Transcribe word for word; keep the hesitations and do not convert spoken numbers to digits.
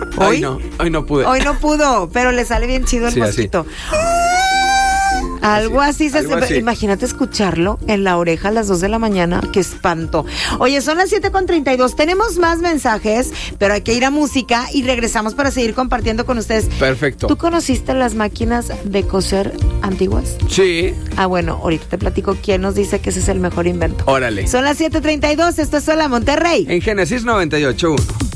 Hoy, hoy no, hoy no pude. Hoy no pudo, pero le sale bien chido el sí, mosquito. Algo así, se algo así. Imagínate escucharlo en la oreja a las dos de la mañana. ¡Qué espanto! Oye, son las siete con treinta y dos. Tenemos más mensajes, pero hay que ir a música y regresamos para seguir compartiendo con ustedes. Perfecto. ¿Tú conociste las máquinas de coser antiguas? Sí. Ah, bueno, ahorita te platico quién nos dice que ese es el mejor invento. Órale. Son las siete treinta y dos. Esto es Hola Monterrey. En Génesis noventa y ocho punto uno.